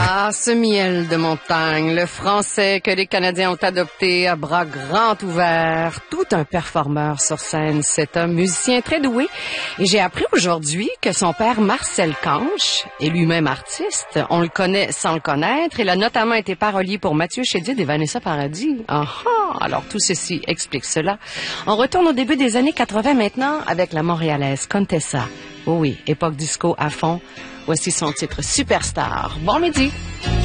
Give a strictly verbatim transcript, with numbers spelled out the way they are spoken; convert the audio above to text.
Ah, ce miel de montagne, le français que les Canadiens ont adopté à bras grands ouverts, tout un performeur sur scène. C'est un musicien très doué. Et j'ai appris aujourd'hui que son père, Marcel Canche, est lui-même artiste. On le connaît sans le connaître. Il a notamment été parolier pour Mathieu Chédid et Vanessa Paradis. Ah ah! Alors tout ceci explique cela. On retourne au début des années quatre-vingt maintenant avec la Montréalaise Contessa. Oh oui, époque disco à fond. Voici son titre Superstar. Bon midi!